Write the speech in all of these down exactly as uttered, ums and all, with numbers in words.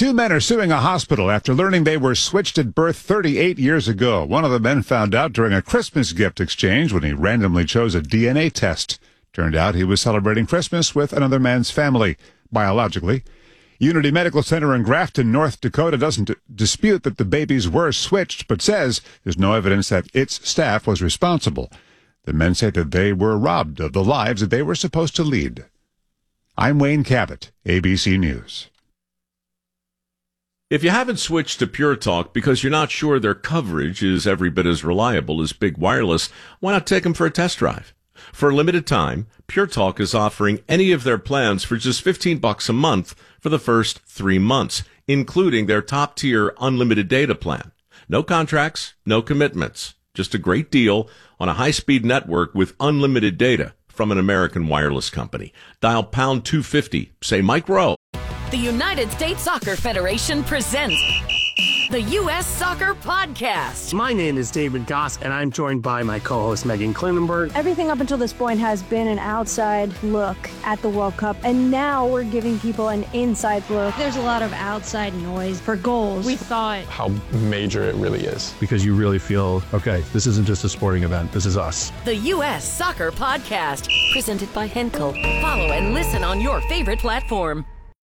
Two men are suing a hospital after learning they were switched at birth thirty-eight years ago. One of the men found out during a Christmas gift exchange when he randomly chose a D N A test. Turned out he was celebrating Christmas with another man's family, biologically. Unity Medical Center in Grafton, North Dakota doesn't d- dispute that the babies were switched, but says there's no evidence that its staff was responsible. The men say that they were robbed of the lives that they were supposed to lead. I'm Wayne Cabot, A B C News. If you haven't switched to Pure Talk because you're not sure their coverage is every bit as reliable as Big Wireless, why not take them for a test drive? For a limited time, Pure Talk is offering any of their plans for just fifteen bucks a month for the first three months, including their top-tier unlimited data plan. No contracts, no commitments. Just a great deal on a high-speed network with unlimited data from an American wireless company. Dial pound two fifty. Say Mike Rowe. The United States Soccer Federation presents the U S Soccer Podcast. My name is David Goss, and I'm joined by my co-host Megan Klinenberg. Everything up until this point has been an outside look at the World Cup, and now we're giving people an inside look. There's a lot of outside noise for goals. We thought how major it really is. Because you really feel, okay, this isn't just a sporting event, this is us. The U S Soccer Podcast, presented by Henkel. Follow and listen on your favorite platform.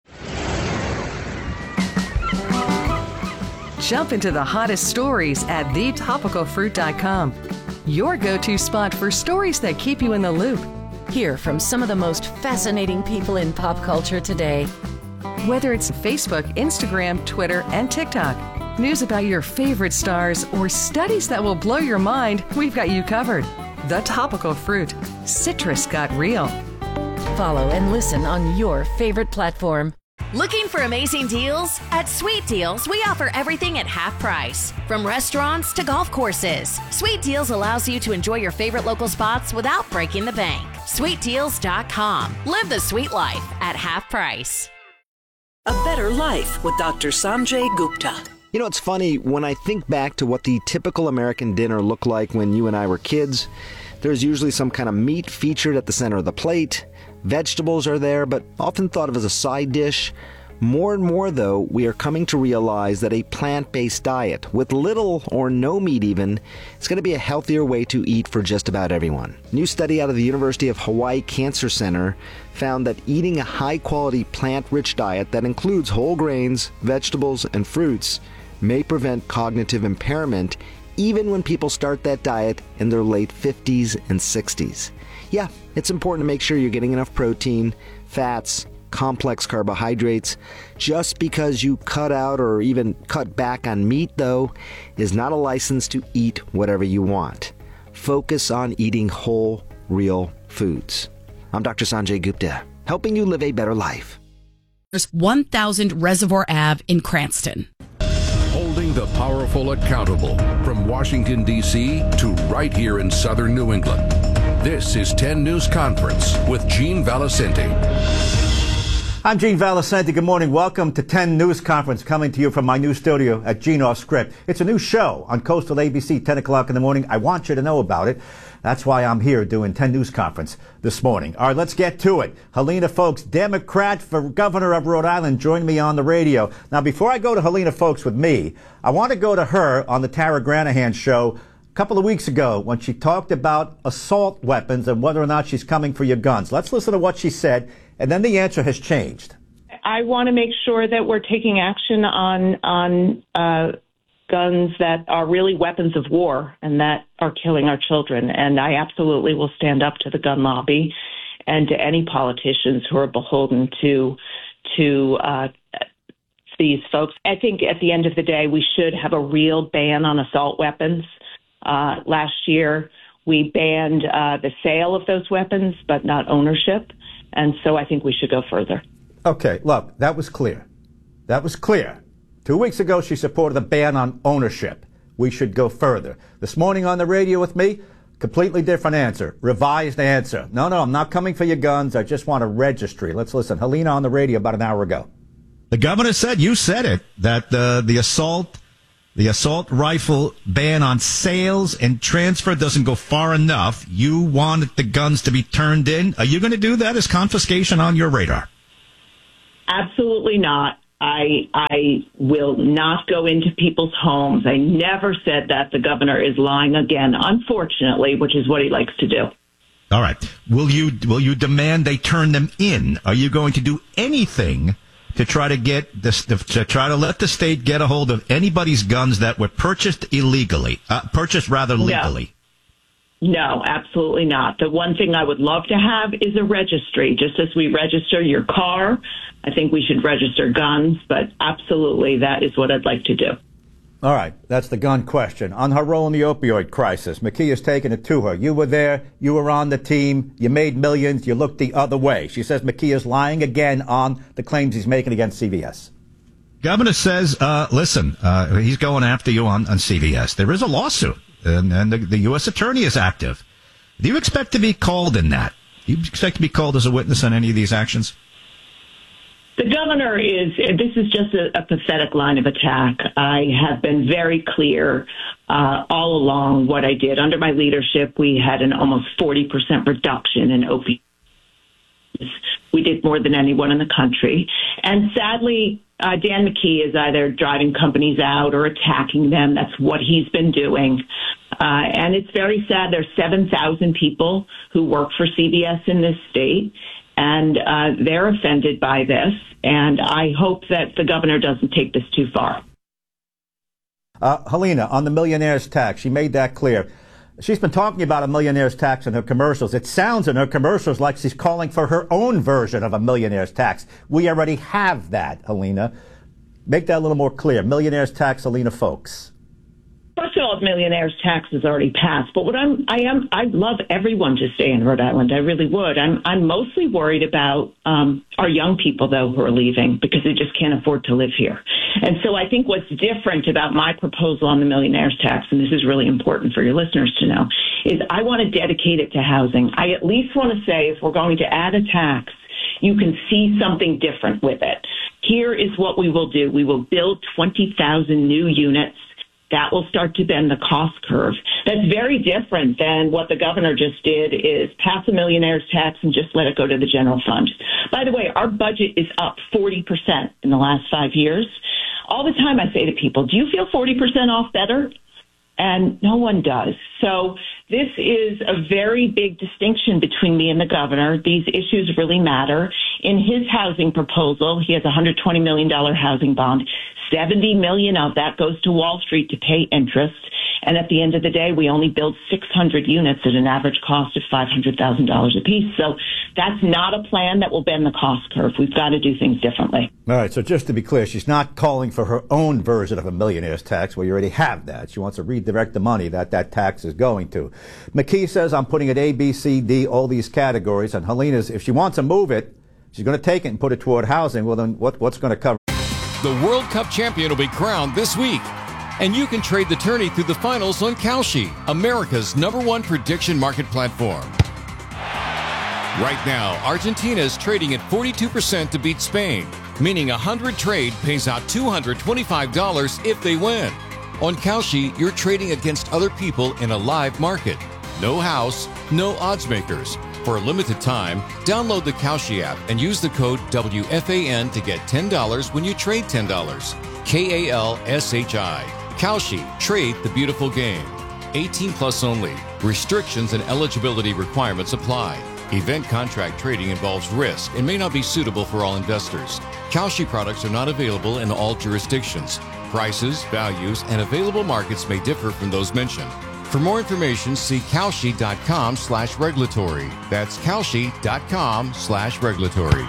Jump into the hottest stories at the topical fruit dot com. Your go-to spot for stories that keep you in the loop. Hear from some of the most fascinating people in pop culture today. Whether it's Facebook, Instagram, Twitter, and TikTok, news about your favorite stars, or studies that will blow your mind, we've got you covered. The Topical Fruit. Citrus got real. Follow and listen on your favorite platform. Looking for amazing deals? At Sweet Deals, we offer everything at half price. From restaurants to golf courses, Sweet Deals allows you to enjoy your favorite local spots without breaking the bank. sweet deals dot com. Live the sweet life at half price. A Better Life with Doctor Sanjay Gupta. You know, it's funny, when I think back to what the typical American dinner looked like when you and I were kids, there's usually some kind of meat featured at the center of the plate. Vegetables are there, but often thought of as a side dish. More and more, though, we are coming to realize that a plant-based diet, with little or no meat even, is going to be a healthier way to eat for just about everyone. A new study out of the University of Hawaii Cancer Center found that eating a high-quality plant-rich diet that includes whole grains, vegetables, and fruits may prevent cognitive impairment even when people start that diet in their late fifties and sixties. Yeah, it's important to make sure you're getting enough protein, fats, complex carbohydrates. Just because you cut out or even cut back on meat, though, is not a license to eat whatever you want. Focus on eating whole, real foods. I'm Doctor Sanjay Gupta, helping you live a better life. There's one thousand Reservoir Avenue in Cranston. Holding the powerful accountable from Washington, D C to right here in southern New England. This is ten News Conference with Gene Valicenti. I'm Gene Valicenti. Good morning. Welcome to ten News Conference, coming to you from my new studio at Gene Off Script. It's a new show on Coastal A B C, ten o'clock in the morning. I want you to know about it. That's why I'm here doing ten News Conference this morning. All right, let's get to it. Helena Foulkes, Democrat for governor of Rhode Island, joined me on the radio. Now, before I go to Helena Foulkes with me, I want to go to her on the Tara Granahan show a couple of weeks ago when she talked about assault weapons and whether or not she's coming for your guns. Let's listen to what she said, and then the answer has changed. I want to make sure that we're taking action on on uh, guns that are really weapons of war and that are killing our children. And I absolutely will stand up to the gun lobby and to any politicians who are beholden to to uh, these folks. I think at the end of the day, we should have a real ban on assault weapons. Uh, last year, we banned uh, the sale of those weapons, but not ownership. And so I think we should go further. Okay, look, that was clear. That was clear. Two weeks ago, she supported a ban on ownership. We should go further. This morning on the radio with me, completely different answer. Revised answer. No, no, I'm not coming for your guns. I just want a registry. Let's listen. Helena on the radio about an hour ago. The governor said, you said it, that uh, the assault the assault rifle ban on sales and transfer doesn't go far enough. You wanted the guns to be turned in. Are you going to do that? Is confiscation on your radar? Absolutely not. I I will not go into people's homes. I never said that. The governor is lying again, unfortunately, which is what he likes to do. All right. Will you will you demand they turn them in? Are you going to do anything to try to get this to try to let the state get a hold of anybody's guns that were purchased illegally, uh, purchased rather legally? No. no, absolutely not. The one thing I would love to have is a registry, just as we register your car. I think we should register guns, but absolutely, that is what I'd like to do. All right, that's the gun question. On her role in the opioid crisis, McKee has taken it to her. You were there, you were on the team, you made millions, you looked the other way. She says McKee is lying again on the claims he's making against C V S. Governor says, uh, listen, uh, he's going after you on, on C V S. There is a lawsuit, and, and the, the U S attorney is active. Do you expect to be called in that? Do you expect to be called as a witness on any of these actions? The governor is, this is just a, a pathetic line of attack. I have been very clear uh, all along what I did. Under my leadership, we had an almost forty percent reduction in opioids. We did more than anyone in the country. And sadly, uh, Dan McKee is either driving companies out or attacking them. That's what he's been doing. Uh, and it's very sad. There's seven thousand people who work for C V S in this state. And uh, they're offended by this, and I hope that the governor doesn't take this too far. Uh, Helena, on the millionaire's tax, she made that clear. She's been talking about a millionaire's tax in her commercials. It sounds in her commercials like she's calling for her own version of a millionaire's tax. We already have that, Helena. Make that a little more clear. Millionaire's tax, Helena Foulkes. First of all, the millionaire's tax has already passed. But what I'm, I am, I'd love everyone to stay in Rhode Island. I really would. I'm, I'm mostly worried about um, our young people, though, who are leaving because they just can't afford to live here. And so I think what's different about my proposal on the millionaire's tax, and this is really important for your listeners to know, is I want to dedicate it to housing. I at least want to say if we're going to add a tax, you can see something different with it. Here is what we will do. We will build twenty thousand new units. That will start to bend the cost curve. That's very different than what the governor just did, is pass a millionaire's tax and just let it go to the general fund. By the way, our budget is up forty percent in the last five years. All the time I say to people, do you feel forty percent off better? And no one does. So this is a very big distinction between me and the governor. These issues really matter. In his housing proposal, he has a one hundred twenty million dollars housing bond. seventy million dollars of that goes to Wall Street to pay interest. And at the end of the day, we only build six hundred units at an average cost of five hundred thousand dollars apiece. So that's not a plan that will bend the cost curve. We've got to do things differently. All right. So just to be clear, she's not calling for her own version of a millionaire's tax. Well, you already have that. She wants to redirect the money that that tax is going to. McKee says, I'm putting it A, B, C, D, all these categories. And Helena's, if she wants to move it, she's going to take it and put it toward housing. Well, then what, what's going to cover? The World Cup champion will be crowned this week. And you can trade the tourney through the finals on Kalshi, America's number one prediction market platform. Right now, Argentina is trading at forty-two percent to beat Spain, meaning a one hundred trade pays out two hundred twenty-five dollars if they win. On Kalshi, you're trading against other people in a live market. No house, no odds makers. For a limited time, download the Kalshi app and use the code W F A N to get ten dollars when you trade ten dollars. K A L S H I. Kalshi. Trade the beautiful game. eighteen plus only. Restrictions and eligibility requirements apply. Event contract trading involves risk and may not be suitable for all investors. Kalshi products are not available in all jurisdictions. Prices, values, and available markets may differ from those mentioned. For more information, see Kalshi.com slash regulatory. That's Kalshi.com slash regulatory.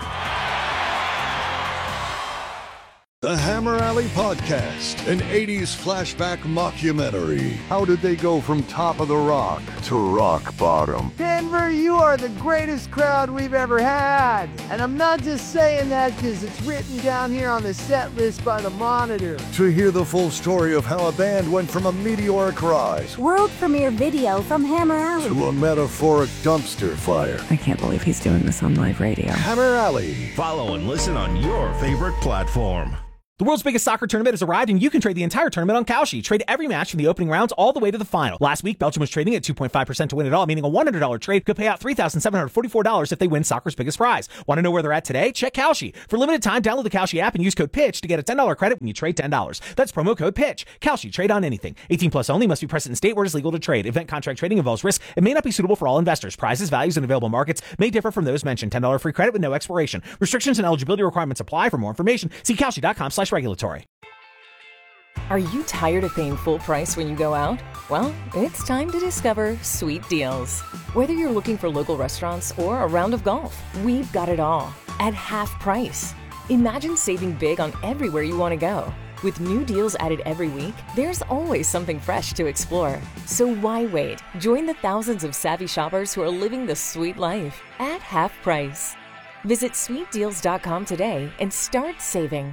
The Hammer Alley Podcast, an eighties flashback mockumentary. How did they go from top of the rock to rock bottom? Denver, you are the greatest crowd we've ever had. And I'm not just saying that because it's written down here on the set list by the Monitor. To hear the full story of how a band went from a meteoric rise, world premiere video from Hammer Alley, to a metaphoric dumpster fire. I can't believe he's doing this on live radio. Hammer Alley. Follow and listen on your favorite platform. The world's biggest soccer tournament has arrived, and you can trade the entire tournament on Kalshi. Trade every match from the opening rounds all the way to the final. Last week, Belgium was trading at two point five percent to win it all, meaning a one hundred dollars trade could pay out three thousand seven hundred forty-four dollars if they win soccer's biggest prize. Want to know where they're at today? Check Kalshi. For limited time, download the Kalshi app and use code PITCH to get a ten dollars credit when you trade ten dollars. That's promo code PITCH. Kalshi. Trade on anything. eighteen plus only. Must be present in state where it is legal to trade. Event contract trading involves risk and may not be suitable for all investors. Prizes, values, and available markets may differ from those mentioned. ten dollars free credit with no expiration. Restrictions and eligibility requirements apply. For more information, see Kalshi.com slash regulatory. Are you tired of paying full price when you go out? Well, it's time to discover Sweet Deals. Whether you're looking for local restaurants or a round of golf, we've got it all at half price. Imagine saving big on everywhere you want to go. With new deals added every week, there's always something fresh to explore. So why wait? Join the thousands of savvy shoppers who are living the sweet life at half price. Visit sweet deals dot com today and start saving.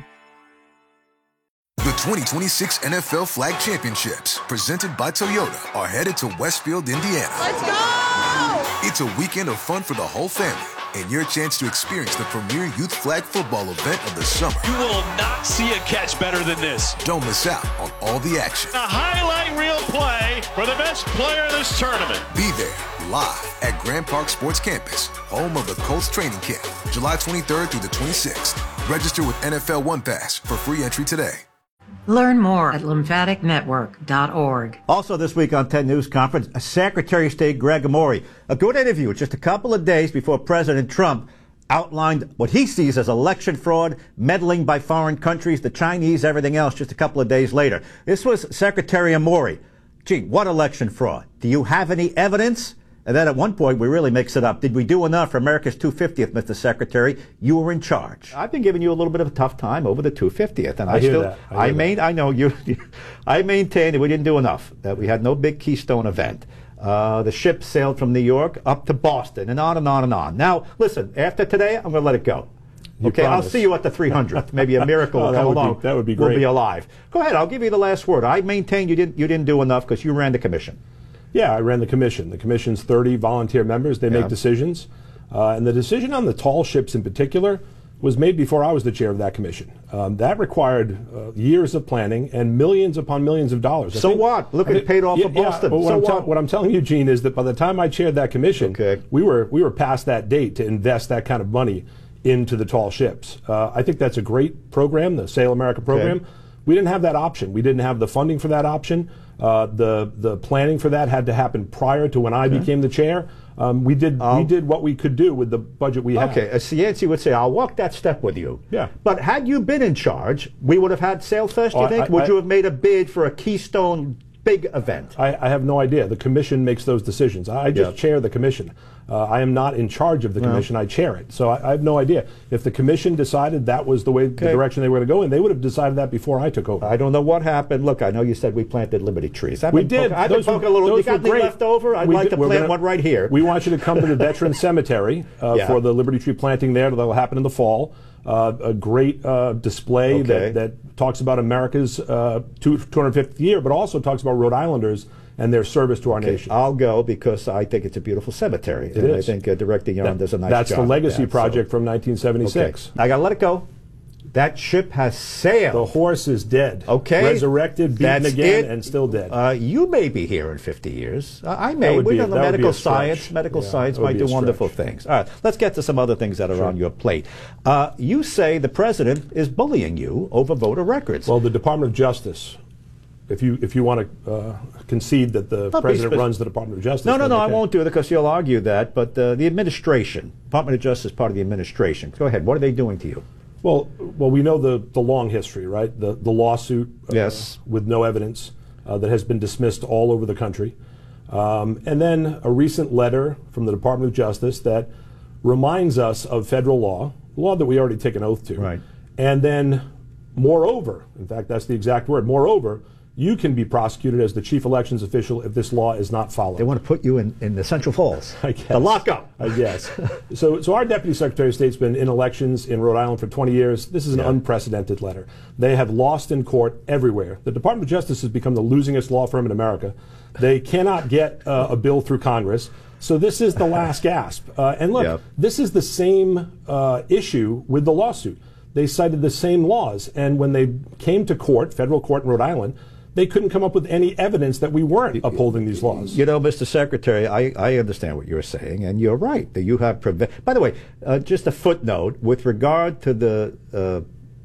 The twenty twenty-six N F L Flag Championships, presented by Toyota, are headed to Westfield, Indiana. Let's go! It's a weekend of fun for the whole family, and your chance to experience the premier youth flag football event of the summer. You will not see a catch better than this. Don't miss out on all the action. A highlight reel play for the best player of this tournament. Be there, live at Grand Park Sports Campus, home of the Colts training camp, July twenty-third through the twenty-sixth. Register with N F L One Pass for free entry today. Learn more at lymphatic network dot org. Also this week on ten News Conference, Secretary of State Greg Amore. A good interview just a couple of days before President Trump outlined what he sees as election fraud, meddling by foreign countries, the Chinese, everything else, just a couple of days later. This was Secretary Amore. Gee, what election fraud? Do you have any evidence? And then at one point, we really mix it up. Did we do enough for America's two hundred fiftieth, Mister Secretary? You were in charge. I've been giving you a little bit of a tough time over the two hundred fiftieth, and I, I hear still, that. I, I main, I know you. I maintain that we didn't do enough. That we had no big Keystone event. Uh, the ship sailed from New York up to Boston, and on and on and on. Now, listen. After today, I'm going to let it go. You okay, promise. I'll see you at the three hundredth. Maybe a miracle oh, will that come would along. Be, that would be great. We'll be alive. Go ahead. I'll give you the last word. I maintain you didn't. You didn't do enough because you ran the commission. Yeah, I ran the commission. The commission's thirty volunteer members. They yeah. make decisions. Uh, and the decision on the tall ships in particular was made before I was the chair of that commission. Um, that required uh, years of planning and millions upon millions of dollars. I so think, what? Look, it paid off yeah, for Boston. Yeah, but what, so I'm what? te- what I'm telling you, Gene, is that by the time I chaired that commission, okay. we were we were past that date to invest that kind of money into the tall ships. Uh, I think that's a great program, the Sail America program. Okay. We didn't have that option. We didn't have the funding for that option. Uh, the the planning for that had to happen prior to when I okay. became the chair. Um, we did um, we did what we could do with the budget we had. Okay, as Yancey would say, I'll walk that step with you. Yeah. But had you been in charge, we would have had SailFest, do you oh, think? I, would I, you have made a bid for a Keystone big event? I, I have no idea. The commission makes those decisions. I just yeah. chair the commission. Uh, I am not in charge of the commission. No. I chair it. So I, I have no idea. If the commission decided that was the way, okay. the direction they were going to go in, they would have decided that before I took over. I don't know what happened. Look, I know you said we planted Liberty trees. I've we been did. Poking, I've those been poking were, a little. You got any left over? I'd we like did, to plant gonna, one right here. We want you to come to the Veterans Cemetery uh, yeah. for the Liberty tree planting there. That'll happen in the fall. Uh, a great uh, display okay. that, that talks about America's uh, two hundred fiftieth year, but also talks about Rhode Islanders and their service to our okay. nation. I'll go because I think it's a beautiful cemetery. It and is. I think uh, Director Yarn that, does a nice that's job. That's the legacy that, project so. from nineteen seventy-six. Okay. I got to let it go. That ship has sailed. The horse is dead. Okay. Resurrected, beaten That's again, it. and still dead. Uh, you may be here in fifty years. Uh, I may. We're in the medical science. Medical yeah, science might do wonderful things. All right. Let's get to some other things that are sure. on your plate. Uh, you say the president is bullying you over voter records. Well, the Department of Justice. If you if you want to uh, concede that the Not president runs the Department of Justice. No, no, no, okay. I won't do it because you'll argue that. But uh, the administration, Department of Justice, is part of the administration. Go ahead. What are they doing to you? Well, well, we know the, the long history, right? The the lawsuit uh, yes. with no evidence uh, that has been dismissed all over the country. Um, and then a recent letter from the Department of Justice that reminds us of federal law, law that we already take an oath to. Right. And then, moreover, in fact, that's the exact word, moreover, you can be prosecuted as the chief elections official if this law is not followed. They want to put you in, in the Central Falls. I guess. The lockup. I guess. so, so our Deputy Secretary of State's been in elections in Rhode Island for twenty years. This is an yeah. unprecedented letter. They have lost in court everywhere. The Department of Justice has become the losingest law firm in America. They cannot get uh, a bill through Congress. So this is the last gasp. Uh, and look, yeah. this is the same uh, issue with the lawsuit. they cited the same laws. And when they came to court, federal court in Rhode Island, they couldn't come up with any evidence that we weren't upholding these laws. You know, Mister Secretary, I, I understand what you're saying, and you're right that you have prevent. By the way, uh, just a footnote with regard to the. Uh,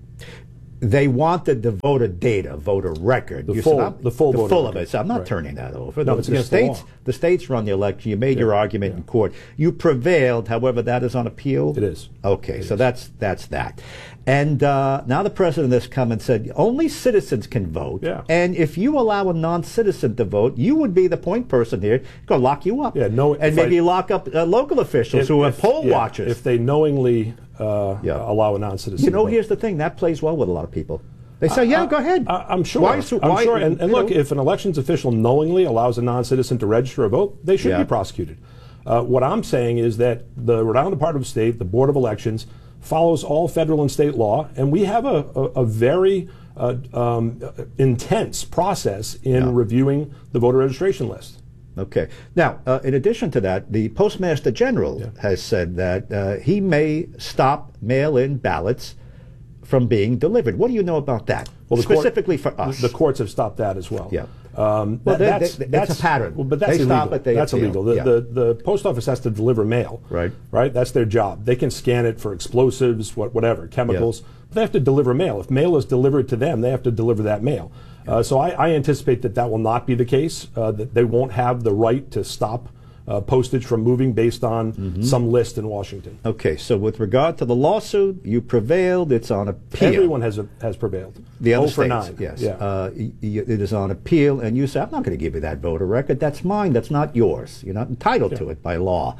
They wanted the voter data, voter record. The you full, said, the full, the voter full record. of it. So I'm not right. turning that over. No, the, it's the against states, the law. the states run the election. You made yeah. your argument yeah. in court. You prevailed. However, that is on appeal. It is. Okay, it so is. that's that's that. And uh, now the president has come and said only citizens can vote. Yeah. And if you allow a non-citizen to vote, you would be the point person here. Going to lock you up. Yeah. No. And maybe I, lock up uh, local officials if, who are if, poll yeah, watchers. If they knowingly uh, yeah. allow a non-citizen. You know, vote. here's the thing that plays well with a lot of people. They say, yeah, I, go ahead. I, I'm sure. Why, so, I'm why, sure. And, and look, know. if an elections official knowingly allows a non-citizen to register a vote, they should yeah. be prosecuted. Uh, what I'm saying is that the Rhode Island Department of State, the Board of Elections, follows all federal and state law, and we have a, a, a very uh, um, intense process in yeah. reviewing the voter registration list. Okay. Now, uh, in addition to that, the Postmaster General yeah. has said that uh, he may stop mail-in ballots from being delivered. What do you know about that? Well, the specifically court, for us, the courts have stopped that as well. Yeah. Um, well, that, they, that's, they, that's it's a pattern. Well, but that's they illegal. Stop it, they that's appeal. illegal. The, yeah. the the post office has to deliver mail. Right. Right. That's their job. They can scan it for explosives, what, whatever, chemicals. Yeah. But they have to deliver mail. If mail is delivered to them, they have to deliver that mail. Yeah. Uh, so I, I anticipate that that will not be the case. Uh, that they won't have the right to stop Uh, postage from moving based on mm-hmm. some list in Washington. Okay, so with regard to the lawsuit, you prevailed. It's on appeal. Everyone has a, has prevailed. The other oh for states, nine. yes. Yeah. Uh, y- y- it is on appeal, and you say, I'm not going to give you that voter record. That's mine. That's not yours. You're not entitled yeah. to it by law.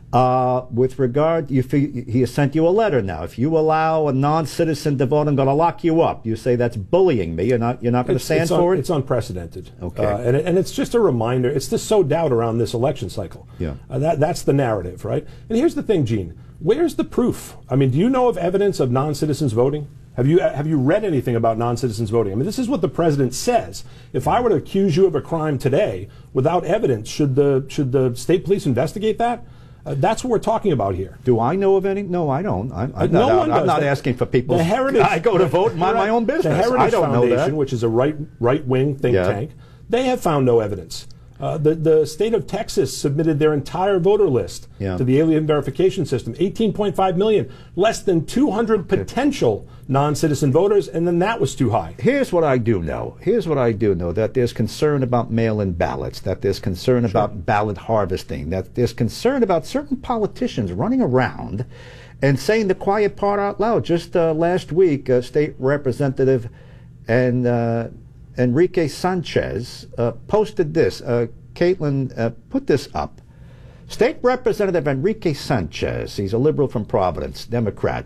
Uh, with regard, you fee- he has sent you a letter now. If you allow a non-citizen to vote, I'm going to lock you up. You say that's bullying me. You're not. You're not going to stand it's for un- it. It's unprecedented. Okay. Uh, and, it, and it's just a reminder. It's to sow doubt around this election cycle. Yeah. Uh, that that's the narrative, right? And here's the thing, Gene. Where's the proof? I mean, do you know of evidence of non-citizens voting? Have you have you read anything about non-citizens voting? I mean, this is what the president says. If I were to accuse you of a crime today without evidence, should the should the state police investigate that? Uh, that's what we're talking about here. Do I know of any? No, I don't. I'm, I'm no not, one I'm does. not the, asking for people. The Heritage, I go to vote and mind right, my own business. The Heritage I don't Foundation, know that. which is a right right wing think yeah. tank, they have found no evidence. Uh, the, the state of Texas submitted their entire voter list yeah. to the alien verification system, eighteen point five million, less than two hundred okay. potential non-citizen voters, and then that was too high. Here's what I do know. Here's what I do know, that there's concern about mail-in ballots, that there's concern sure. about ballot harvesting, that there's concern about certain politicians running around and saying the quiet part out loud. Just uh, last week, uh, State Representative and uh, Enrique Sanchez uh, posted this. Uh, Caitlin uh, put this up. State Representative Enrique Sanchez, he's a liberal from Providence, Democrat.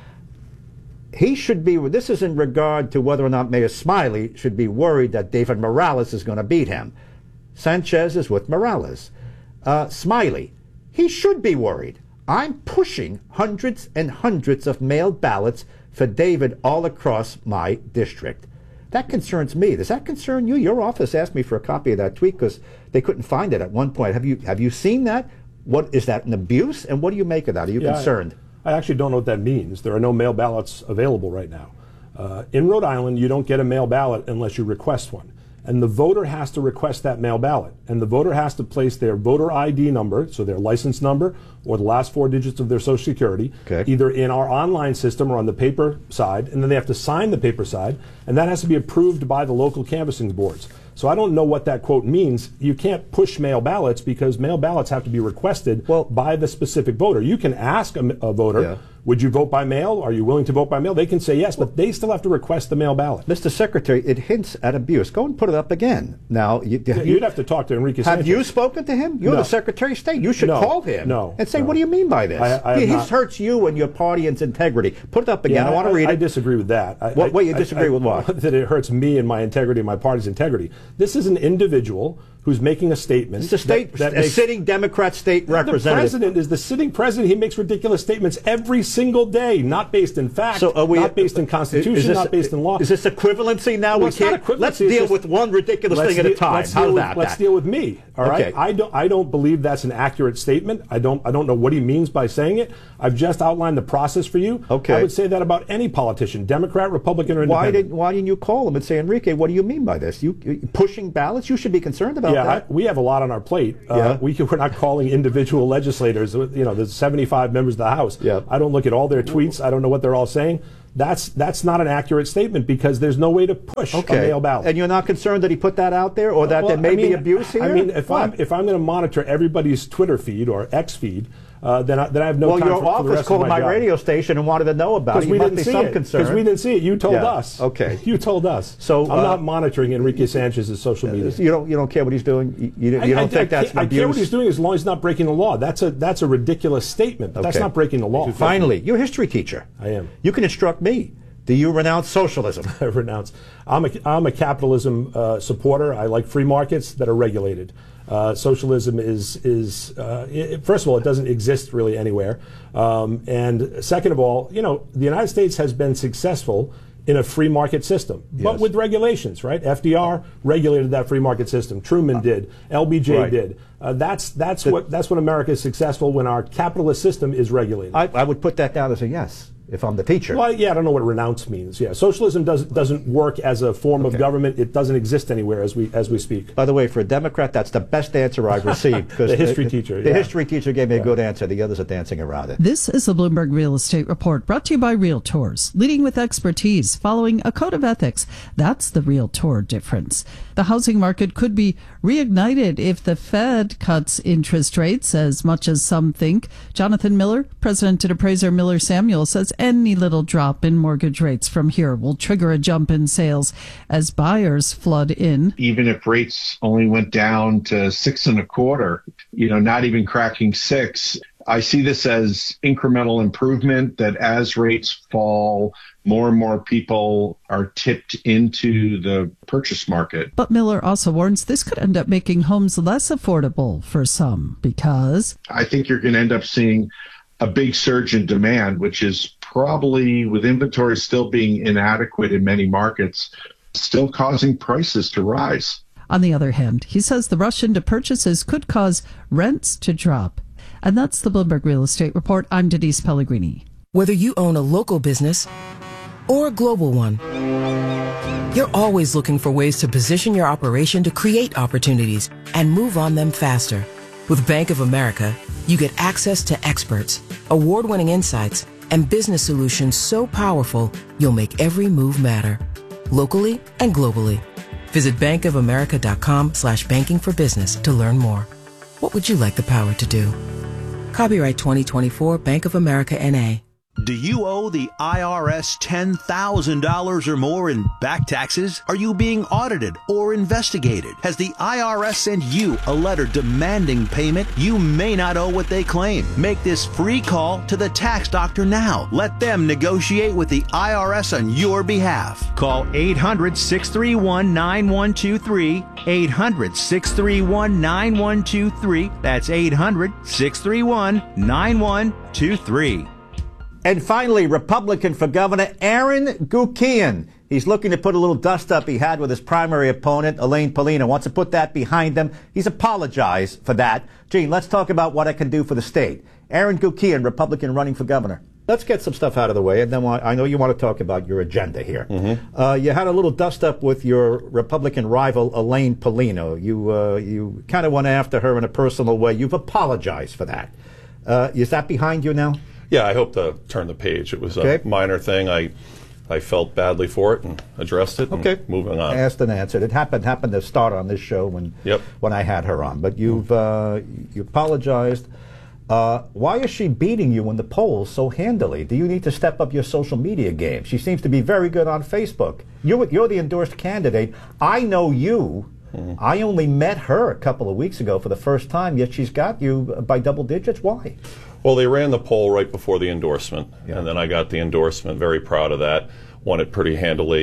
He should be, this is in regard to whether or not Mayor Smiley should be worried that David Morales is going to beat him. Sanchez is with Morales. Uh, Smiley, he should be worried. I'm pushing hundreds and hundreds of mailed ballots for David all across my district. That concerns me. Does that concern you? Your office asked me for a copy of that tweet because they couldn't find it at one point. Have you have you seen that? What is that, an abuse? And what do you make of that? Are you yeah, concerned? I, I actually don't know what that means. There are no mail ballots available right now. Uh, in Rhode Island, you don't get a mail ballot unless you request one. And the voter has to request that mail ballot. And the voter has to place their voter I D number, so their license number, or the last four digits of their Social Security, okay. either in our online system or on the paper side, and then they have to sign the paper side, and that has to be approved by the local canvassing boards. So I don't know what that quote means. You can't push mail ballots because mail ballots have to be requested well, by the specific voter. You can ask a, a voter, yeah. would you vote by mail? Are you willing to vote by mail? They can say yes, but they still have to request the mail ballot. Mister Secretary, it hints at abuse. Go and put it up again. Now, you, have You'd have to talk to Enrique Have Sanchez. you spoken to him? You're no. the Secretary of State. You should no. call him no. and say, no. what do you mean by this? I, I he not, hurts you and your party and its integrity. Put it up again. Yeah, I want to I, read I, it. I disagree with that. I, what, I, wait, you disagree I, with what? That it hurts me and my integrity and my party's integrity. This is an individual who's making a statement. It's a state, that, that a makes, sitting Democrat state representative. The president is the sitting president. He makes ridiculous statements every single day, not based in fact, so are we, not based in Constitution, this, not based in law. Is this equivalency now? Well, we it's not can't, equivalency. Let's deal just, with one ridiculous thing at de- a time. Let's, How's deal with, that? let's deal with me. All right. Okay. I don't. I don't believe that's an accurate statement. I don't. I don't know what he means by saying it. I've just outlined the process for you. Okay. I would say that about any politician, Democrat, Republican, or why Independent. did Why didn't you call him and say, Enrique, what do you mean by this? You, you pushing ballots? You should be concerned about yeah, that. I, we have a lot on our plate. Uh, Yeah. we can, we're not calling individual legislators. You know, there's seventy-five members of the House. Yeah. I don't look at all their tweets. I don't know what they're all saying. That's that's not an accurate statement because there's no way to push Okay. a mail ballot. And you're not concerned that he put that out there, or that Well, there may I mean, be abuse here? I mean, if What? I'm if I'm going to monitor everybody's Twitter feed or X feed, uh, then I, then I have no well, time your for, for the office rest called of my, my job. radio station and wanted to know about it. Because we You didn't must be see some it. concern. Because we didn't see it. You told Yeah. us. Okay. You told us. So, I'm uh, not monitoring Enrique Sanchez's social media. You don't you don't care what he's doing. You, you, you I, don't I, think I, that's an I abuse. care what he's doing as long as he's not breaking the law. That's a that's a ridiculous statement. But That's Okay. not breaking the law. Finally, you're a history teacher. I am. You can instruct me. Do you renounce socialism? I renounce. I'm a, I'm a capitalism uh, supporter. I like free markets that are regulated. Uh, socialism is is uh, it, first of all, it doesn't exist really anywhere, um, and second of all, you know, the United States has been successful in a free market system, but Yes. with regulations, right? F D R regulated that free market system. Truman did. L B J Right. did. Uh, that's that's The- what that's when America is successful, when our capitalist system is regulated. I, I would put that down as a yes if I'm the teacher. Well, yeah, I don't know what renounce means. Yeah, socialism doesn't doesn't work as a form Okay. of government. It doesn't exist anywhere as we as we speak. By the way, for a Democrat, that's the best answer I've received. 'cause The history teacher, The yeah. history teacher gave me a good answer. The others are dancing around it. This is the Bloomberg Real Estate Report, brought to you by Realtors, leading with expertise, following a code of ethics. That's the Realtor difference. The housing market could be reignited if the Fed cuts interest rates as much as some think. Jonathan Miller, president and appraiser Miller Samuel, says any little drop in mortgage rates from here will trigger a jump in sales as buyers flood in. Even if rates only went down to six and a quarter, you know, not even cracking six, I see this as incremental improvement, that as rates fall, more and more people are tipped into the purchase market. But Miller also warns this could end up making homes less affordable for some because I think you're going to end up seeing a big surge in demand, which is probably, with inventory still being inadequate in many markets, still causing prices to rise. on the other hand, he says the rush into purchases could cause rents to drop. And that's the Bloomberg Real Estate Report. I'm Denise Pellegrini. Whether you own a local business or a global one, you're always looking for ways to position your operation to create opportunities and move on them faster. With Bank of America, you get access to experts, award-winning insights, and business solutions so powerful you'll make every move matter, locally and globally. Visit bankofamerica.com slash banking for business to learn more. What would you like the power to do? Copyright twenty twenty-four Bank of America N A. Do you owe the I R S ten thousand dollars or more in back taxes? Are you being audited or investigated? Has the I R S sent you a letter demanding payment? You may not owe what they claim. Make this free call to the tax doctor now. Let them negotiate with the I R S on your behalf. Call eight hundred, six three one, nine one two three, eight hundred, six three one, nine one two three. That's eight hundred, six three one, nine one two three. And finally, Republican for Governor Aaron Guckian. He's looking to put a little dust up he had with his primary opponent, Elaine Paulino. Wants to put that behind him. He's apologized for that. Gene, let's talk about what it can do for the state. Aaron Guckian, Republican running for governor. Let's get some stuff out of the way, and then I know you want to talk about your agenda here. Mm-hmm. Uh, you had a little dust up with your Republican rival, Elaine Paulino. You, uh, you kind of went after her in a personal way. You've apologized for that. Uh, is that behind you now? Yeah, I hope to turn the page. It was Okay. a minor thing. I I felt badly for it and addressed it. Okay. And moving on. Asked and answered. It happened happened to start on this show when Yep. when I had her on. But you've uh, you apologized. Uh, why is she beating you in the polls so handily? Do you need to step up your social media game? She seems to be very good on Facebook. You're, you're the endorsed candidate. I know you. Mm-hmm. I only met her a couple of weeks ago for the first time, yet she's got you by double digits. Why? Well, they ran the poll right before the endorsement, yeah. and then I got the endorsement. Very proud of that. Won it pretty handily.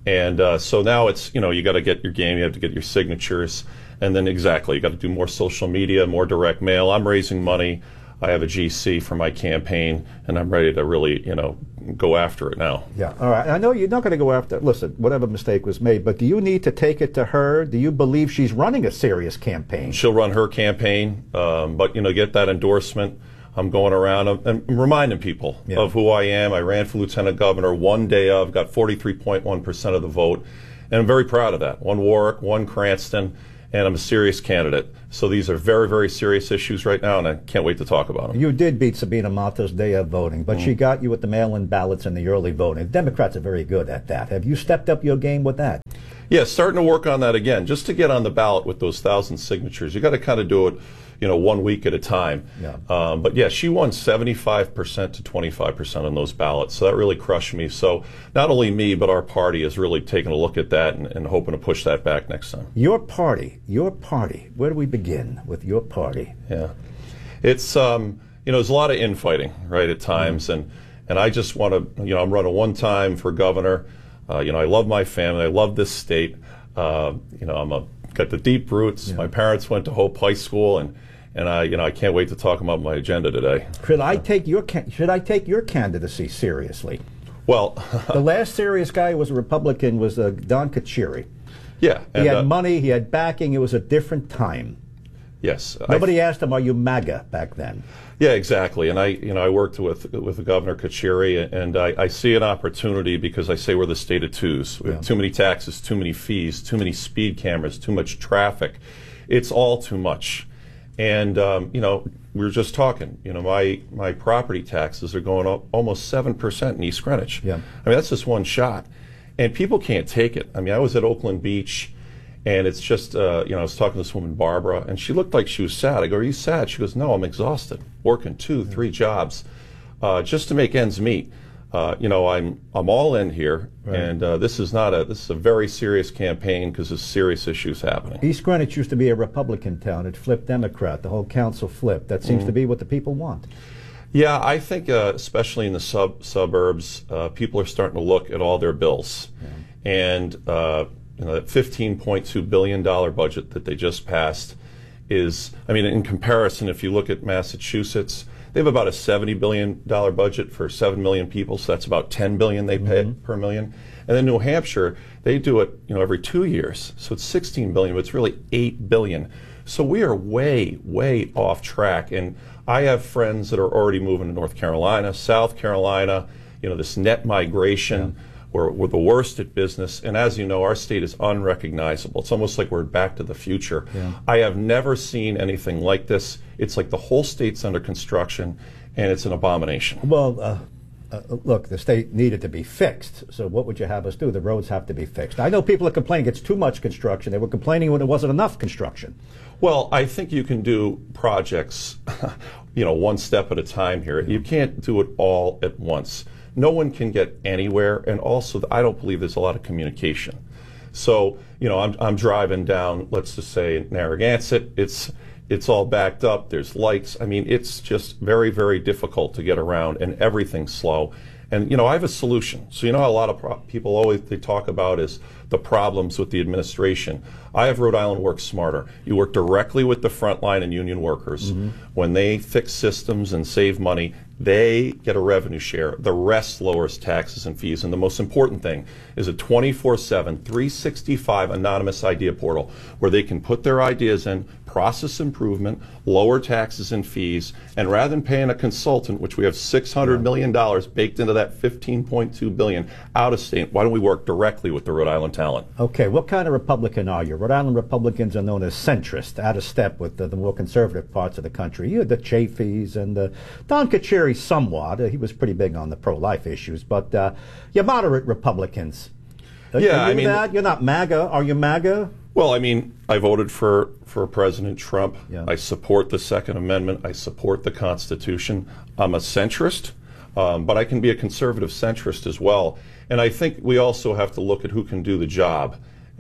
And uh, so now it's, you know, you got to get your game, you have to get your signatures, and then exactly, you got to do more social media, more direct mail. I'm raising money. I have a G C for my campaign, and I'm ready to really, you know, go after it now. Yeah, all right. I know you're not going to go after, listen, whatever mistake was made, but do you need to take it to her? Do you believe she's running a serious campaign? She'll run her campaign, um, but, you know, get that endorsement. I'm going around and reminding people yeah. of who I am. I ran for lieutenant governor one day of, got forty-three point one percent of the vote, and I'm very proud of that. One Warwick, one Cranston, and I'm a serious candidate. So these are very, very serious issues right now, and I can't wait to talk about them. You did beat Sabina Matos day of voting, but mm. she got you with the mail-in ballots and the early voting. The Democrats are very good at that. Have you stepped up your game with that? Yeah, starting to work on that again. Just to get on the ballot with those thousand signatures, you got to kind of do it, you know, one week at a time. Yeah. Um, but yeah, she won seventy-five percent to twenty-five percent on those ballots. So that really crushed me. So not only me, but our party is really taking a look at that and, and hoping to push that back next time. Your party, your party, where do we begin with your party? Yeah. It's, um, you know, there's a lot of infighting, right, at times. Mm. And, and I just want to, you know, I'm running one time for governor. Uh, you know, I love my family. I love this state. Uh, you know, I'm a, got the deep roots. Yeah. My parents went to Hope High School, and and I, you know, I can't wait to talk about my agenda today. Should I take your should I take your candidacy seriously? Well, the last serious guy who was a Republican was uh, Don Kachiri. Yeah, he and, had uh, money. He had backing. It was a different time. Yes. Nobody asked him, "Are you MAGA?" back then. Yeah, exactly. And I, you know, I worked with with Governor Kachiri, and I, I see an opportunity because I say we're the state of twos. We have yeah. too many taxes, too many fees, too many speed cameras, too much traffic. It's all too much. And um, you know, we were just talking. You know, my my property taxes are going up almost seven percent in East Greenwich. Yeah. I mean, that's just one shot, and people can't take it. I mean, I was at Oakland Beach. And it's just, uh, you know, I was talking to this woman, Barbara, and she looked like she was sad. I go, "Are you sad?" She goes, "No, I'm exhausted, working two, three jobs uh, just to make ends meet." Uh, you know, I'm I'm all in here, right. and uh, this is not a this is a very serious campaign because there's serious issues happening. East Greenwich used to be a Republican town. It flipped Democrat. The whole council flipped. That seems mm-hmm. to be what the people want. Yeah, I think uh, especially in the sub suburbs, uh, people are starting to look at all their bills, yeah. and. Uh, You know, that fifteen point two billion dollars budget that they just passed is, I mean, in comparison, if you look at Massachusetts, they have about a seventy billion dollars budget for seven million people, so that's about ten billion dollars they pay mm-hmm. per million. And then New Hampshire, they do it, you know, every two years, so it's sixteen billion dollars, but it's really eight billion dollars. So we are way, way off track. And I have friends that are already moving to North Carolina, South Carolina, you know, this net migration. Yeah. We're, we're the worst at business, and as you know, our state is unrecognizable. It's almost like we're back to the future. Yeah. I have never seen anything like this. It's like the whole state's under construction, and it's an abomination. Well, uh, uh, look, the state needed to be fixed, so what would you have us do? The roads have to be fixed. I know people are complaining it's too much construction. They were complaining when it wasn't enough construction. Well, I think you can do projects, you know, one step at a time here. You can't do it all at once. No one can get anywhere, and also I don't believe there's a lot of communication. So, you know, I'm, I'm driving down, let's just say Narragansett, it's it's all backed up, there's lights. I mean, it's just very, very difficult to get around, and everything's slow. And, you know, I have a solution. So, you know, a lot of pro- people always they talk about is the problems with the administration. I have Rhode Island Work Smarter. You work directly with the frontline and union workers. Mm-hmm. When they fix systems and save money, they get a revenue share. The rest lowers taxes and fees. And the most important thing is a twenty-four seven, three sixty-five anonymous idea portal where they can put their ideas in, process improvement, lower taxes and fees, and rather than paying a consultant, which we have six hundred million dollars baked into that fifteen point two billion dollars out of state, why don't we work directly with the Rhode Island talent? Okay, what kind of Republican are you? Rhode Island Republicans are known as centrist, out of step with the, the more conservative parts of the country. You had the Chafees and the Don Kachiri somewhat. Uh, he was pretty big on the pro-life issues, but uh, you're moderate Republicans. Uh, yeah, you I mean, that? You're not MAGA. Are you MAGA? Well, I mean, I voted for, for President Trump. Yeah. I support the Second Amendment. I support the Constitution. I'm a centrist, um, but I can be a conservative centrist as well. And I think we also have to look at who can do the job.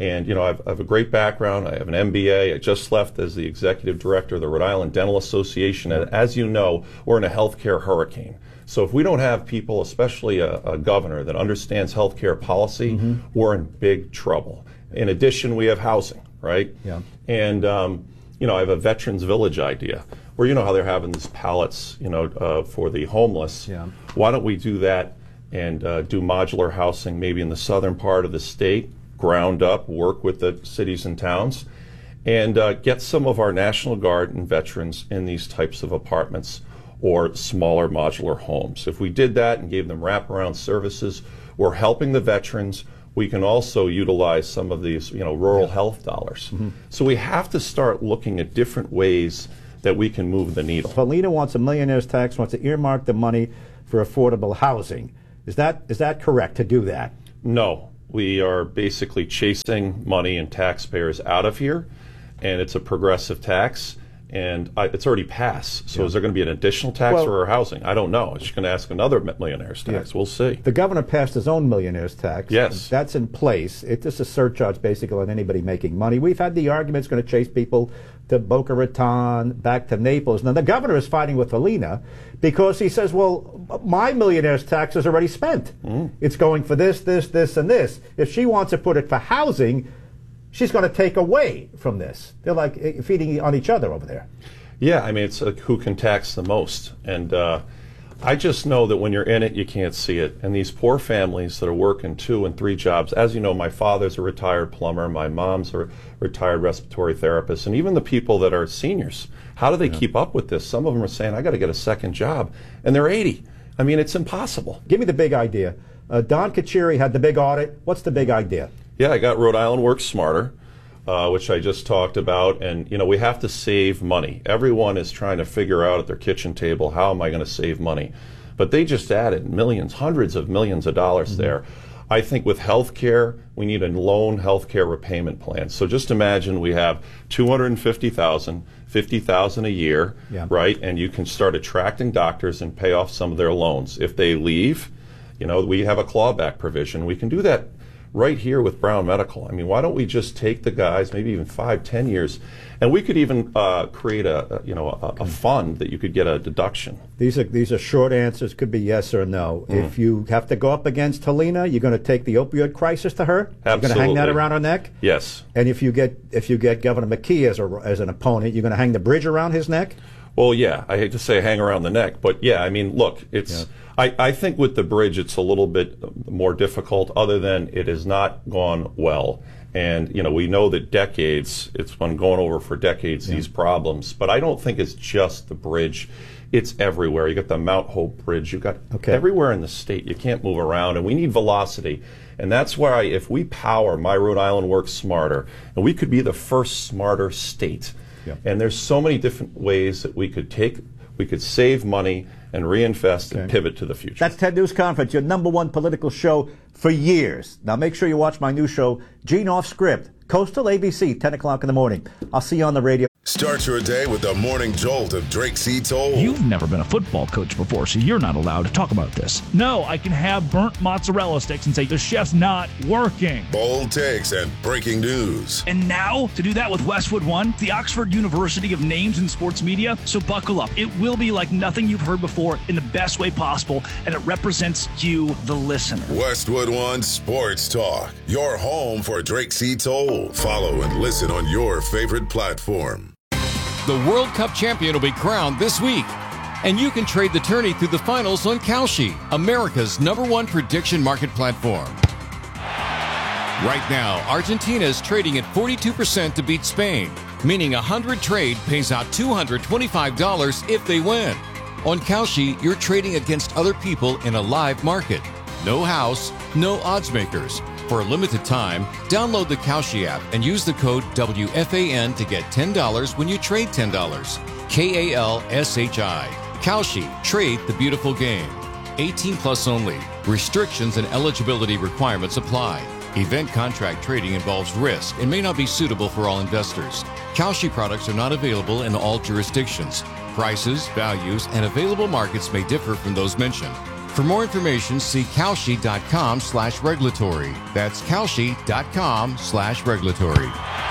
And, you know, I've, I have a great background. I have an M B A. I just left as the executive director of the Rhode Island Dental Association. And as you know, we're in a healthcare hurricane. So if we don't have people, especially a, a governor that understands healthcare policy, mm-hmm. we're in big trouble. In addition, we have housing, right? Yeah. And, um, you know, I have a Veterans Village idea where, you know, how they're having these pallets, you know, uh, for the homeless. Yeah. Why don't we do that and uh, do modular housing maybe in the southern part of the state, ground up, work with the cities and towns, and uh, get some of our National Guard and veterans in these types of apartments or smaller modular homes. If we did that and gave them wraparound services, we're helping the veterans. We can also utilize some of these, you know, rural yeah. health dollars. Mm-hmm. So we have to start looking at different ways that we can move the needle. Paulina wants a millionaire's tax, wants to earmark the money for affordable housing. Is that is that correct to do that? No. We are basically chasing money and taxpayers out of here, and it's a progressive tax. And I, it's already passed. So yeah. is there going to be an additional tax well, for our housing? I don't know. She's going to ask another millionaire's tax. Yeah. We'll see. The governor passed his own millionaire's tax. Yes. That's in place. It's just a surcharge basically on anybody making money. We've had the argument it's going to chase people to Boca Raton, back to Naples. Now, the governor is fighting with Alina because he says, well, my millionaire's tax is already spent. Mm. It's going for this, this, this, and this. If she wants to put it for housing, she's going to take away from this. They're like feeding on each other over there. Yeah, I mean, it's uh, who can tax the most. And uh, I just know that when you're in it, you can't see it. And these poor families that are working two and three jobs, as you know, my father's a retired plumber, my mom's a retired respiratory therapist, and even the people that are seniors, how do they yeah. keep up with this? Some of them are saying, I got to get a second job, and they're eighty. I mean, it's impossible. Give me the big idea. Uh, Don Kachiri had the big audit. What's the big idea? Yeah, I got Rhode Island Works Smarter, uh, which I just talked about. And, you know, we have to save money. Everyone is trying to figure out at their kitchen table, how am I going to save money? But they just added millions, hundreds of millions of dollars mm-hmm. there. I think with health care, we need a loan health care repayment plan. So just imagine we have two hundred fifty thousand dollars, fifty thousand dollars a year, yeah. right? And you can start attracting doctors and pay off some of their loans. If they leave, you know, we have a clawback provision. We can do that right here with Brown Medical. I mean, why don't we just take the guys, maybe even five, ten years, and we could even uh, create a, a you know a, a fund that you could get a deduction. These are these are short answers. Could be yes or no. Mm. If you have to go up against Helena, you're going to take the opioid crisis to her. Absolutely. You're going to hang that around her neck. Yes. And if you get if you get Governor McKee as a as an opponent, you're going to hang the bridge around his neck. Well, yeah. I hate to say hang around the neck, but yeah. I mean, look, it's. Yeah. I, I think with the bridge, it's a little bit more difficult, other than it has not gone well. And, you know, we know that decades, it's been going over for decades, yeah. these problems. But I don't think it's just the bridge. It's everywhere. You got the Mount Hope Bridge. You got okay. everywhere in the state. You can't move around. And we need velocity. And that's why if we power My Rhode Island Works Smarter, and we could be the first smarter state. Yeah. And there's so many different ways that we could take, we could save money and reinvest okay. and pivot to the future. That's TED News Conference, your number one political show for years. Now make sure you watch my new show, Gene Off Script, Coastal A B C, ten o'clock in the morning. I'll see you on the radio. Start your day with the morning jolt of Drake C. Toll. You've never been a football coach before, so you're not allowed to talk about this. No, I can have burnt mozzarella sticks and say the chef's not working. Bold takes and breaking news. And now, to do that with Westwood One, the Oxford University of Names in Sports Media. So buckle up. It will be like nothing you've heard before in the best way possible, and it represents you, the listener. Westwood One Sports Talk, your home for Drake C. Toll. Follow and listen on your favorite platform. The World Cup champion will be crowned this week. And you can trade the tourney through the finals on Kalshi, America's number one prediction market platform. Right now, Argentina is trading at forty-two percent to beat Spain, meaning a one hundred trade pays out two hundred twenty-five dollars if they win. On Kalshi, you're trading against other people in a live market. No house, no odds makers. For a limited time, download the Kalshi app and use the code W F A N to get ten dollars when you trade ten dollars. K A L S H I. Kalshi. Trade the beautiful game. eighteen plus only. Restrictions and eligibility requirements apply. Event contract trading involves risk and may not be suitable for all investors. Kalshi products are not available in all jurisdictions. Prices, values, and available markets may differ from those mentioned. For more information, see Kalshi.com slash regulatory. That's Kalshi.com slash regulatory.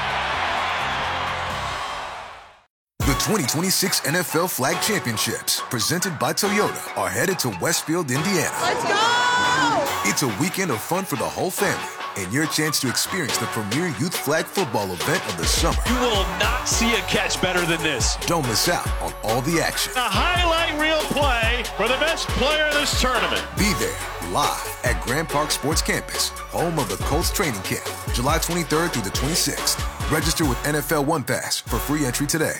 The twenty twenty-six N F L Flag Championships, presented by Toyota, are headed to Westfield, Indiana. Let's go! It's a weekend of fun for the whole family, and your chance to experience the premier youth flag football event of the summer. You will not see a catch better than this. Don't miss out on all the action. A highlight reel play for the best player in this tournament. Be there live at Grand Park Sports Campus, home of the Colts training camp, July twenty-third through the twenty-sixth. Register with N F L One Pass for free entry today.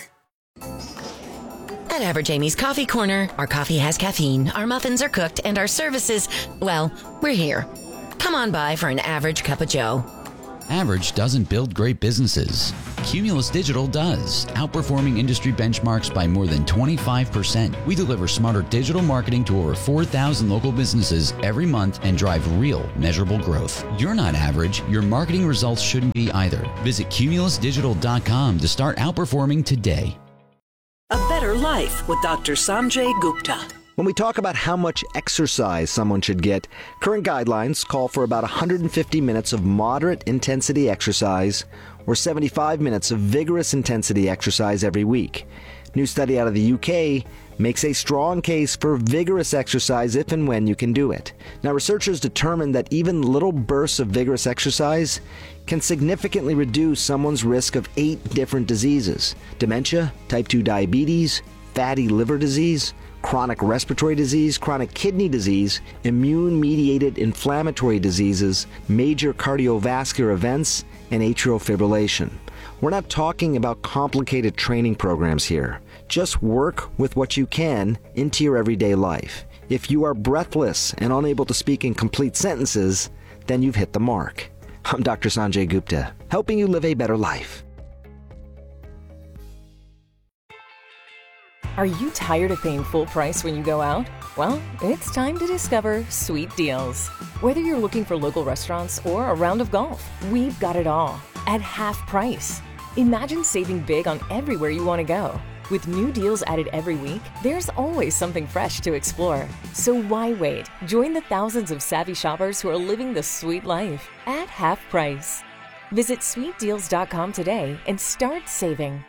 At Average Amy's Coffee Corner, our coffee has caffeine, our muffins are cooked, and our services, well, we're here. Come on by for an average cup of joe. Average doesn't build great businesses. Cumulus Digital does, outperforming industry benchmarks by more than twenty-five percent. We deliver smarter digital marketing to over four thousand local businesses every month and drive real, measurable growth. You're not average. Your marketing results shouldn't be either. Visit cumulus digital dot com to start outperforming today. A better life with Doctor Sanjay Gupta. When we talk about how much exercise someone should get, current guidelines call for about one hundred fifty minutes of moderate intensity exercise or seventy-five minutes of vigorous intensity exercise every week. New study out of the U K makes a strong case for vigorous exercise if and when you can do it. Now, researchers determined that even little bursts of vigorous exercise can significantly reduce someone's risk of eight different diseases: dementia, type two diabetes, fatty liver disease, chronic respiratory disease, chronic kidney disease, immune-mediated inflammatory diseases, major cardiovascular events, and atrial fibrillation. We're not talking about complicated training programs here. Just work with what you can into your everyday life. If you are breathless and unable to speak in complete sentences, then you've hit the mark. I'm Doctor Sanjay Gupta, helping you live a better life. Are you tired of paying full price when you go out? Well, it's time to discover Sweet Deals. Whether you're looking for local restaurants or a round of golf, we've got it all at half price. Imagine saving big on everywhere you want to go. With new deals added every week, there's always something fresh to explore. So why wait? Join the thousands of savvy shoppers who are living the sweet life at half price. Visit sweet deals dot com today and start saving.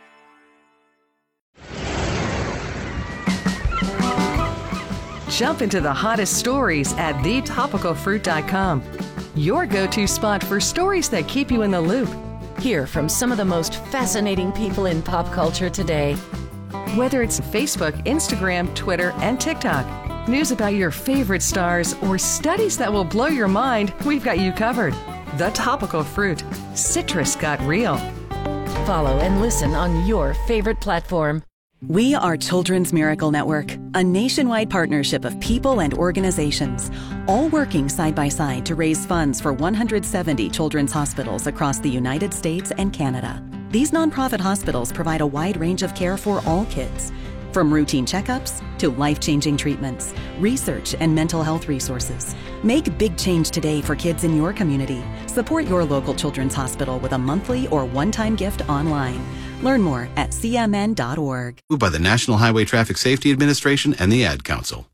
Jump into the hottest stories at the topical fruit dot com. Your go-to spot for stories that keep you in the loop. Hear from some of the most fascinating people in pop culture today. Whether it's Facebook, Instagram, Twitter, and TikTok, news about your favorite stars, or studies that will blow your mind, we've got you covered. The Topical Fruit. Citrus got real. Follow and listen on your favorite platform. We are Children's Miracle Network, a nationwide partnership of people and organizations, all working side by side to raise funds for one hundred seventy children's hospitals across the United States and Canada. These nonprofit hospitals provide a wide range of care for all kids, from routine checkups to life-changing treatments, research, and mental health resources. Make big change today for kids in your community. Support your local children's hospital with a monthly or one-time gift online. Learn more at c m n dot org. By the National Highway Traffic Safety Administration and the Ad Council.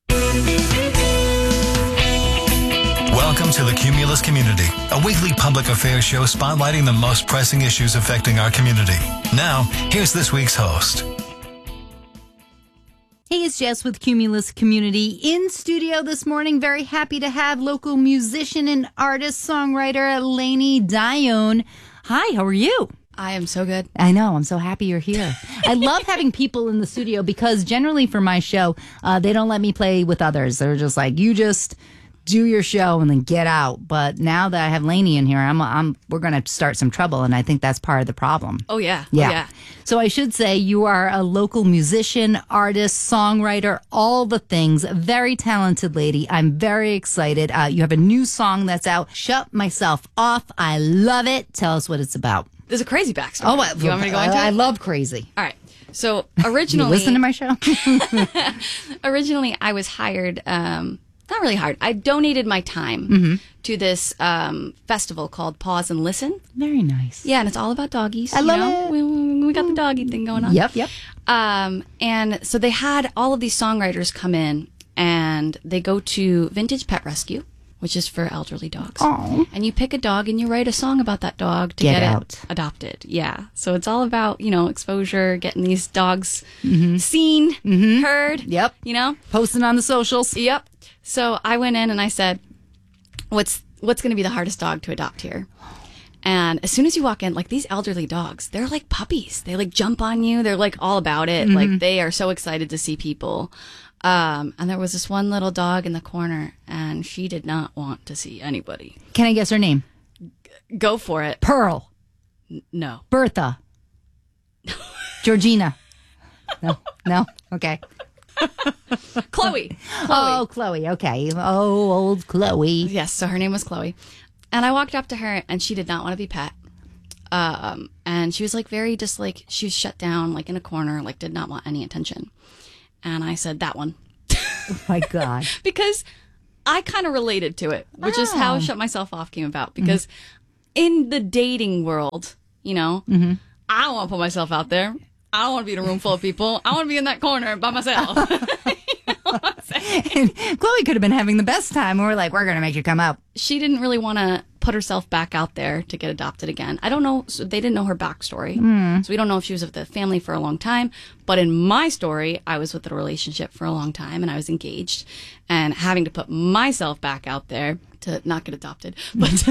Welcome to the Cumulus Community, a weekly public affairs show spotlighting the most pressing issues affecting our community. Now, here's this week's host. Hey, it's Jess with Cumulus Community in studio this morning. Very happy to have local musician and artist, songwriter Lainey Dione. Hi, how are you? I am so good. I know. I'm so happy you're here. I love having people in the studio because generally for my show, uh, they don't let me play with others. They're just like, you just do your show and then get out. But now that I have Lainey in here, I'm, I'm, we're going to start some trouble. And I think that's part of the problem. Oh, yeah. Yeah. Oh, yeah. So I should say you are a local musician, artist, songwriter, all the things. A very talented lady. I'm very excited. Uh, you have a new song that's out, Shut Myself Off. I love it. Tell us what it's about. There's a crazy backstory. Oh, well, you want me to go into I, it? I love crazy. All right. So originally, you listen to my show. originally, I was hired. Um, not really hired. I donated my time mm-hmm. to this um, festival called Pause and Listen. Very nice. Yeah, and it's all about doggies. I you love know? it. We, we got the doggy thing going on. Yep, yep. Um, and so they had all of these songwriters come in and they go to Vintage Pet Rescue, which is for elderly dogs. Aw. And you pick a dog and you write a song about that dog to Get get, out. it adopted. Yeah. So it's all about, you know, exposure, getting these dogs seen, heard. Yep. You know? Posting on the socials. Yep. So I went in and I said, what's what's going to be the hardest dog to adopt here? And as soon as you walk in, like these elderly dogs, they're like puppies. They like jump on you. They're like all about it. Mhm. Like they are so excited to see people. Um, and there was this one little dog in the corner, and she did not want to see anybody. Can I guess her name? Go for it. Pearl. N- no. Bertha. Georgina. No. No. Okay. Chloe. Chloe. Oh, Chloe. Okay. Oh, old Chloe. Yes. So her name was Chloe. And I walked up to her, and she did not want to be pet. Um, and she was like very just like, she was shut down, like in a corner, like did not want any attention. And I said, that one. Oh my God. Because I kind of related to it, which is how Oh. Shut Myself Off came about. Because in the dating world, you know, Mm-hmm. I don't want to put myself out there. I don't want to be in a room full of people. I want to be in that corner by myself. And Chloe could have been having the best time. We're like, we're going to make you come up. She didn't really want to put herself back out there to get adopted again. I don't know. So they didn't know her backstory. Mm. So we don't know if she was with the family for a long time. But in my story, I was with a relationship for a long time and I was engaged and having to put myself back out there to not get adopted. But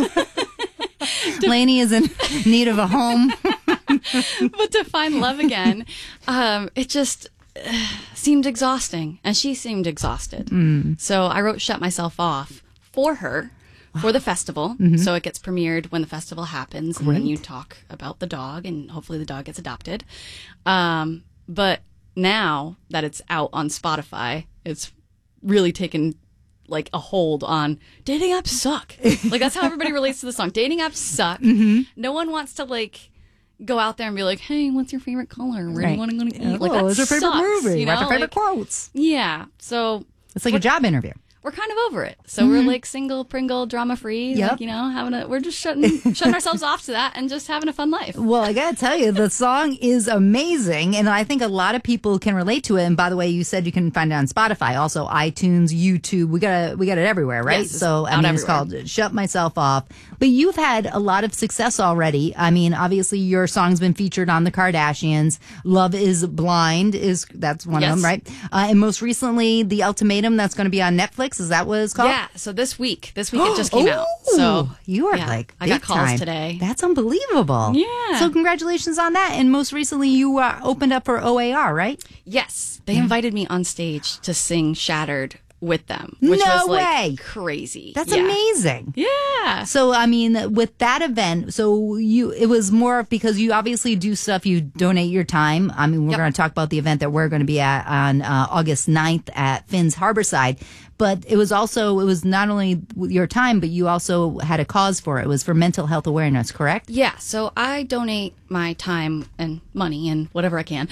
Lainey is in need of a home. but to find love again, um, it just uh, seemed exhausting. And she seemed exhausted. Mm. So I wrote Shut Myself Off for her. For the festival. Mhm. So it gets premiered when the festival happens. And then Great. you talk about the dog and hopefully the dog gets adopted. Um, but now that it's out on Spotify, it's really taken like a hold on dating apps suck. Like that's how everybody relates to the song. Dating apps suck. Mhm. No one wants to like go out there and be like, hey, what's your favorite color? Where do Right. you want to go to eat? Yeah. Like, Oh, that what's your favorite sucks, movie? You What's know? your favorite Like, quotes? Yeah. So It's like a job interview. we're kind of over it. So we're Mhm. like single, Pringle, drama free. Yep. Like, you know, having a, we're just shutting, shutting ourselves off to that and just having a fun life. Well, I gotta tell you, the song is amazing, and I think a lot of people can relate to it. And by the way, you said you can find it on Spotify, also iTunes, YouTube. We got it, we got it everywhere, right? Yes, it's so I out mean, it's everywhere. called "Shut Myself Off." But you've had a lot of success already. I mean, obviously, your song's been featured on the Kardashians. "Love Is Blind" is that's one of Yes. them, right? Uh, and most recently, "The Ultimatum" that's going to be on Netflix. Is that what it's called? Yeah. So this week, this week it just came out. So you are yeah, like I got big calls time. today. That's unbelievable. Yeah. So congratulations on that. And most recently, you uh, opened up for O A R, right? Yes. They invited me on stage to sing Shattered with them, which No was like way. crazy. That's Yeah. amazing. Yeah. So I mean, with that event, so you it was more of because you obviously do stuff. You donate your time. I mean, we're Yep. going to talk about the event that we're going to be at on uh, August ninth at Finn's Harborside. But it was also it was not only your time, but you also had a cause for it. It was for mental health awareness, correct? Yeah, so I donate my time and money and whatever I can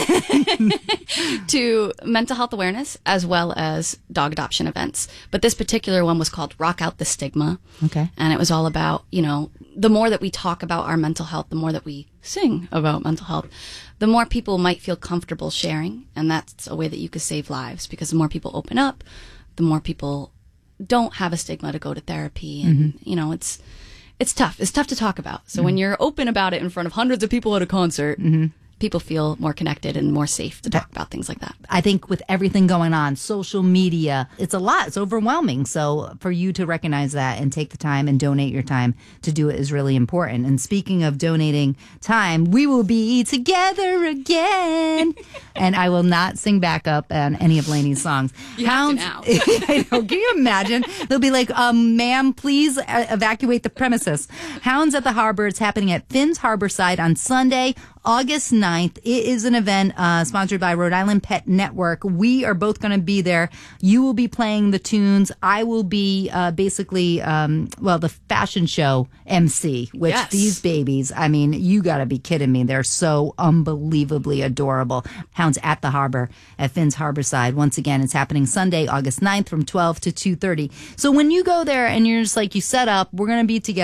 to mental health awareness as well as dog adoption events. But this particular one was called Rock Out the Stigma. Okay. And it was all about, you know, the more that we talk about our mental health, the more that we sing about mental health, the more people might feel comfortable sharing. And that's a way that you could save lives because the more people open up, the more people don't have a stigma to go to therapy. And, you know, it's, it's tough. It's tough to talk about. So when you're open about it in front of hundreds of people at a concert, people feel more connected and more safe to talk about things like that. I think with everything going on, social media, it's a lot. It's overwhelming. So for you to recognize that and take the time and donate your time to do it is really important. And speaking of donating time, we will be together again. And I will not sing back up on any of Lainey's songs. You have to now. I know. Can you imagine? They'll be like, um, ma'am, please uh, evacuate the premises. Hounds at the Harbor. It's happening at Finn's Harborside on Sunday, August ninth. It is an event uh, sponsored by Rhode Island Pet Network. We are both going to be there. You will be playing the tunes. I will be uh, basically, um, well, the fashion show M C, which Yes. these babies, I mean, you got to be kidding me. They're so unbelievably adorable. Hounds at the Harbor at Finn's Harborside. Once again, it's happening Sunday, August ninth from twelve to two thirty. So when you go there and you're just like, you set up, we're going to be together,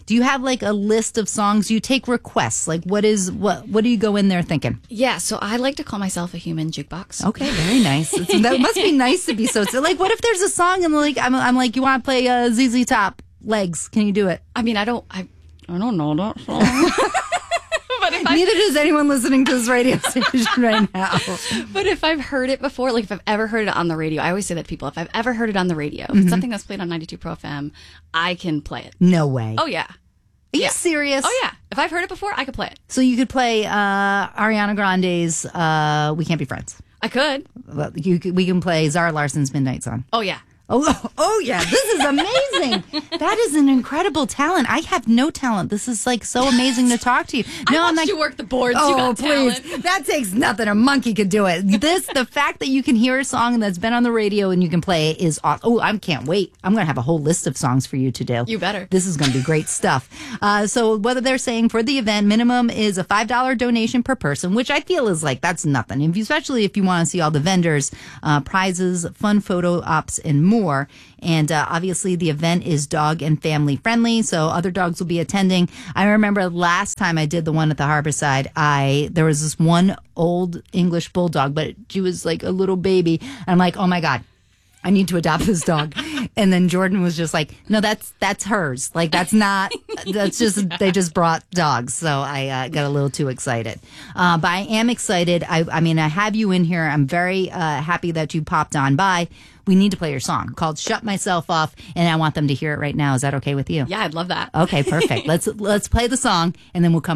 Do you have like a list of songs? You take requests. Like what is what? What do you go in there thinking? Yeah, so I like to call myself a human jukebox. Okay, very nice. It's, that must be nice to be so. so like, what if there's a song and like I'm, I'm like, you want to play uh, Z Z Top Legs? Can you do it? I mean, I don't. I I don't know that song. But if Neither does anyone listening to this radio station right now. But if I've heard it before, like if I've ever heard it on the radio, I always say that to people, if I've ever heard it on the radio, if Mm-hmm. it's something that's played on ninety-two Pro F M, I can play it. No way. Oh, yeah. Are you yeah. serious? Oh, yeah. If I've heard it before, I could play it. So you could play uh, Ariana Grande's uh, We Can't Be Friends. I could. Well, you could, we can play Zara Larson's Midnight Sun. Oh, yeah. Oh, oh yeah, this is amazing. That is an incredible talent. I have no talent. This is like so amazing to talk to you. No, I I'm watched like, you work the boards. Oh, You got please. talent. That takes nothing. A monkey could do it. This, the fact that you can hear a song that's been on the radio and you can play it is awesome. Oh, I can't wait. I'm going to have a whole list of songs for you to do. You better. This is going to be great stuff. Uh, so whether they're saying for the event, minimum is a five dollars donation per person, which I feel is like, that's nothing. If you, especially if you want to see all the vendors, uh, prizes, fun photo ops, and more. And uh, obviously, the event is dog and family friendly, so other dogs will be attending. I remember last time I did the one at the Harborside, I there was this one old English bulldog, but she was like a little baby. And I'm like, oh my God, I need to adopt this dog. And then Jordan was just like, no, that's that's hers. Like, that's not, that's just, they just brought dogs. So I uh, got a little too excited. Uh, but I am excited. I, I mean, I have you in here. I'm very uh, happy that you popped on by. We need to play your song called Shut Myself Off, and I want them to hear it right now. Is that okay with you? Yeah, I'd love that. Okay, perfect. let's let's play the song, and then we'll come